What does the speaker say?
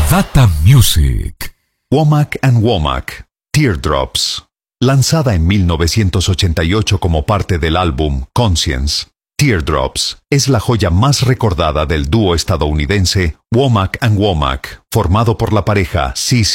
Data Music. Womack and Womack, Teardrops. Lanzada en 1988 como parte del álbum Conscience, Teardrops es la joya más recordada del dúo estadounidense Womack and Womack, formado por la pareja CeCe